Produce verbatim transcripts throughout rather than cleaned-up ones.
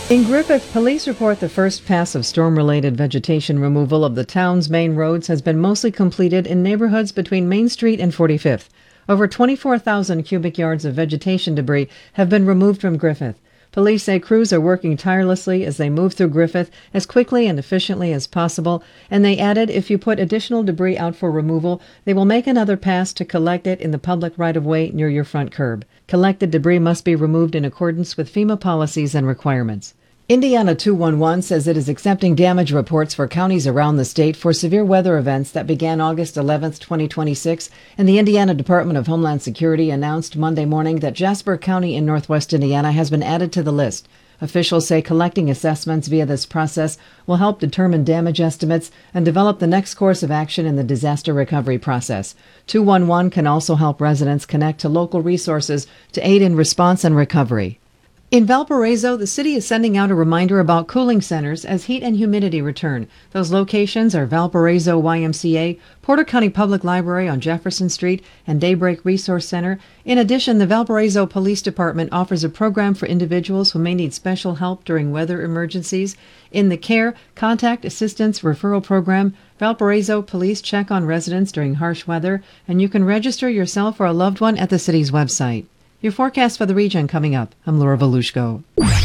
In Griffith, police report the first pass of storm-related vegetation removal of the town's main roads has been mostly completed in neighborhoods between Main Street and forty-fifth. Over twenty-four thousand cubic yards of vegetation debris have been removed from Griffith. Police say crews are working tirelessly as they move through Griffith as quickly and efficiently as possible, and they added if you put additional debris out for removal, they will make another pass to collect it in the public right-of-way near your front curb. Collected debris must be removed in accordance with FEMA policies and requirements. Indiana two one one says it is accepting damage reports for counties around the state for severe weather events that began August eleventh, twenty twenty-six, and the Indiana Department of Homeland Security announced Monday morning that Jasper County in northwest Indiana has been added to the list. Officials say collecting assessments via this process will help determine damage estimates and develop the next course of action in the disaster recovery process. two one one can also help residents connect to local resources to aid in response and recovery. In Valparaiso, the city is sending out a reminder about cooling centers as heat and humidity return. Those locations are Valparaiso Y M C A, Porter County Public Library on Jefferson Street, and Daybreak Resource Center. In addition, the Valparaiso Police Department offers a program for individuals who may need special help during weather emergencies. In the CARE, Contact Assistance Referral Program, Valparaiso Police check on residents during harsh weather, and you can register yourself or a loved one at the city's website. Your forecast for the region coming up. I'm Laura Volushko.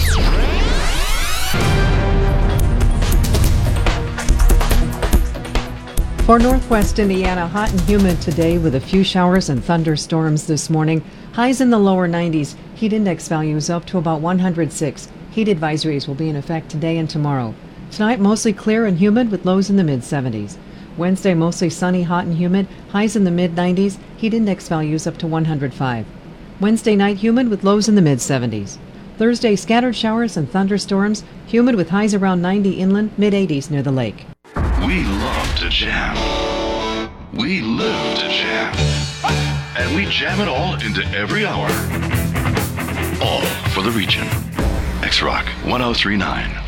For northwest Indiana, hot and humid today with a few showers and thunderstorms this morning. Highs in the lower nineties. Heat index values up to about one hundred six. Heat advisories will be in effect today and tomorrow. Tonight, mostly clear and humid with lows in the mid seventies. Wednesday, mostly sunny, hot and humid. Highs in the mid nineties. Heat index values up to one hundred five. Wednesday night, humid with lows in the mid seventies. Thursday, scattered showers and thunderstorms, humid with highs around ninety inland, mid eighties near the lake. We love to jam. We live to jam. And we jam it all into every hour. All for the region. X-Rock one oh three point nine.